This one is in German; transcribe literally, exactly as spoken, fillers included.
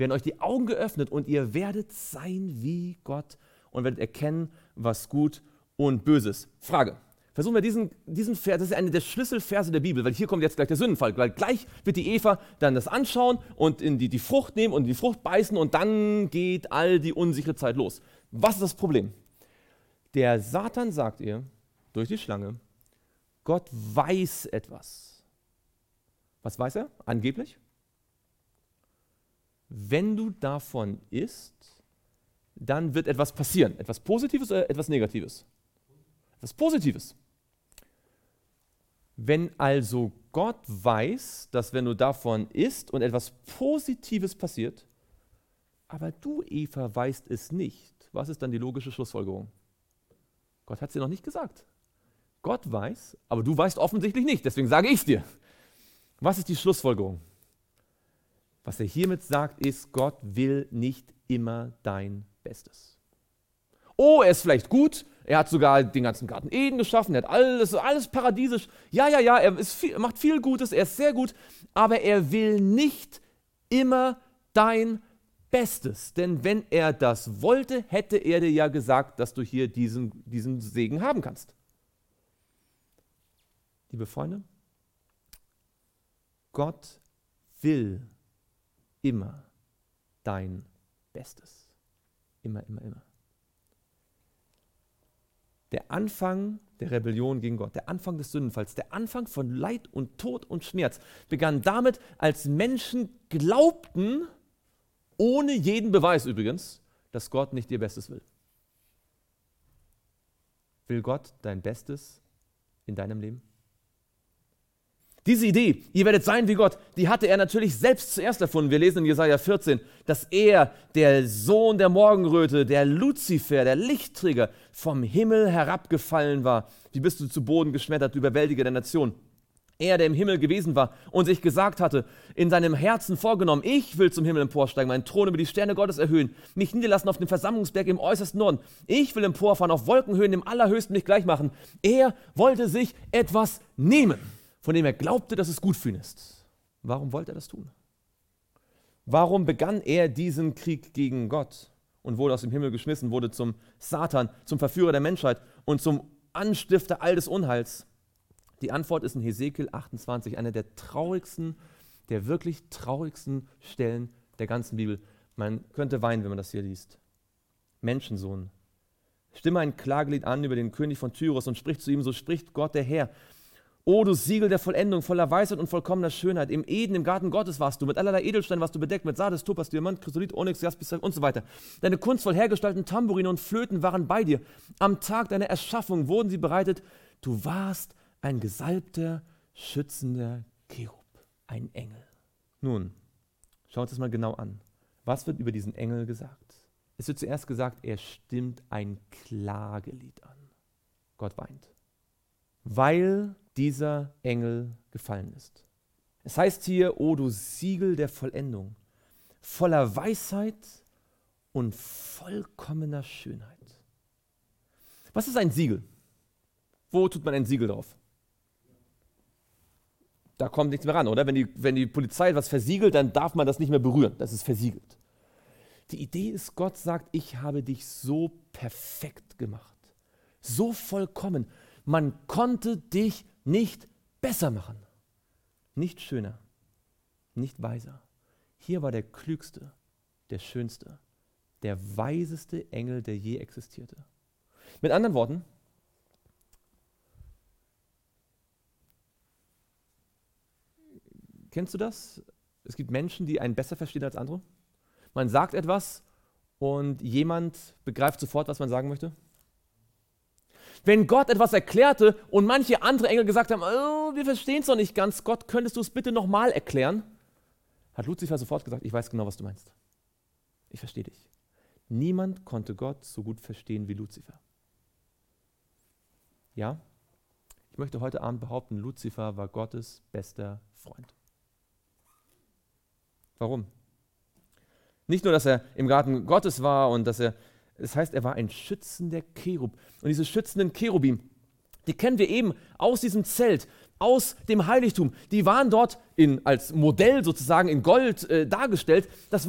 werden euch die Augen geöffnet und ihr werdet sein wie Gott und werdet erkennen, was gut und böse ist. Frage. Versuchen wir diesen, diesen Vers, das ist eine der Schlüsselverse der Bibel, weil hier kommt jetzt gleich der Sündenfall, weil gleich wird die Eva dann das anschauen und in die, die Frucht nehmen und in die Frucht beißen und dann geht all die unsichere Zeit los. Was ist das Problem? Der Satan sagt ihr durch die Schlange, Gott weiß etwas. Was weiß er? Angeblich. Wenn du davon isst, dann wird etwas passieren. Etwas Positives oder etwas Negatives? Etwas Positives. Wenn also Gott weiß, dass wenn du davon isst und etwas Positives passiert, aber du, Eva, weißt es nicht, was ist dann die logische Schlussfolgerung? Gott hat es dir noch nicht gesagt. Gott weiß, aber du weißt offensichtlich nicht, deswegen sage ich es dir. Was ist die Schlussfolgerung? Was er hiermit sagt, ist, Gott will nicht immer dein Bestes. Oh, er ist vielleicht gut, er hat sogar den ganzen Garten Eden geschaffen, er hat alles, alles paradiesisch. Ja, ja, ja, er ist viel, macht viel Gutes, er ist sehr gut, aber er will nicht immer dein Bestes. Denn wenn er das wollte, hätte er dir ja gesagt, dass du hier diesen, diesen Segen haben kannst. Liebe Freunde, Gott will immer dein Bestes. Immer, immer, immer. Der Anfang der Rebellion gegen Gott, der Anfang des Sündenfalls, der Anfang von Leid und Tod und Schmerz begann damit, als Menschen glaubten, ohne jeden Beweis übrigens, dass Gott nicht ihr Bestes will. Will Gott dein Bestes in deinem Leben? Diese Idee, ihr werdet sein wie Gott, die hatte er natürlich selbst zuerst erfunden. Wir lesen in Jesaja vierzehn, dass er, der Sohn der Morgenröte, der Luzifer, der Lichtträger, vom Himmel herabgefallen war. Wie bist du zu Boden geschmettert, du Überwältiger der Nation? Er, der im Himmel gewesen war und sich gesagt hatte, in seinem Herzen vorgenommen, ich will zum Himmel emporsteigen, meinen Thron über die Sterne Gottes erhöhen, mich niederlassen auf dem Versammlungsberg im äußersten Norden. Ich will emporfahren, auf Wolkenhöhen, dem Allerhöchsten mich gleich machen. Er wollte sich etwas nehmen, von dem er glaubte, dass es gut für ihn ist. Warum wollte er das tun? Warum begann er diesen Krieg gegen Gott und wurde aus dem Himmel geschmissen, wurde zum Satan, zum Verführer der Menschheit und zum Anstifter all des Unheils? Die Antwort ist in Hesekiel achtundzwanzig, einer der traurigsten, der wirklich traurigsten Stellen der ganzen Bibel. Man könnte weinen, wenn man das hier liest. Menschensohn, stimme ein Klagelied an über den König von Tyrus und sprich zu ihm, so spricht Gott der Herr. O du Siegel der Vollendung, voller Weisheit und vollkommener Schönheit. Im Eden, im Garten Gottes warst du, mit allerlei Edelsteinen warst du bedeckt, mit Sardes, Topas, Diamant, Chrysolit, Onyx, Jaspis und so weiter. Deine kunstvoll hergestalteten Tamburine und Flöten waren bei dir. Am Tag deiner Erschaffung wurden sie bereitet. Du warst ein gesalbter, schützender Cherub, ein Engel. Nun, schaut uns das mal genau an. Was wird über diesen Engel gesagt? Es wird zuerst gesagt, er stimmt ein Klagelied an. Gott weint, weil dieser Engel gefallen ist. Es heißt hier, o du Siegel der Vollendung, voller Weisheit und vollkommener Schönheit. Was ist ein Siegel? Wo tut man ein Siegel drauf? Da kommt nichts mehr ran, oder? Wenn die, wenn die Polizei etwas versiegelt, dann darf man das nicht mehr berühren. Das ist versiegelt. Die Idee ist, Gott sagt, ich habe dich so perfekt gemacht, so vollkommen. Man konnte dich nicht besser machen, nicht schöner, nicht weiser. Hier war der klügste, der schönste, der weiseste Engel, der je existierte. Mit anderen Worten, kennst du das? Es gibt Menschen, die einen besser verstehen als andere. Man sagt etwas und jemand begreift sofort, was man sagen möchte. Wenn Gott etwas erklärte und manche andere Engel gesagt haben, oh, wir verstehen es noch nicht ganz, Gott, könntest du es bitte nochmal erklären? Hat Luzifer sofort gesagt, ich weiß genau, was du meinst. Ich verstehe dich. Niemand konnte Gott so gut verstehen wie Luzifer. Ja, ich möchte heute Abend behaupten, Luzifer war Gottes bester Freund. Warum? Nicht nur, dass er im Garten Gottes war und dass er, das heißt, er war ein schützender Cherub. Und diese schützenden Cherubim, die kennen wir eben aus diesem Zelt, aus dem Heiligtum. Die waren dort in, als Modell sozusagen in Gold äh, dargestellt. Das